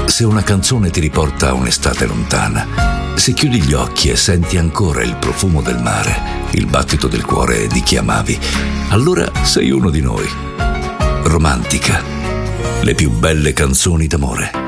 Se una canzone ti riporta a un'estate lontana, se chiudi gli occhi e senti ancora il profumo del mare, il battito del cuore di chi amavi, allora sei uno di noi. Romantica, le più belle canzoni d'amore.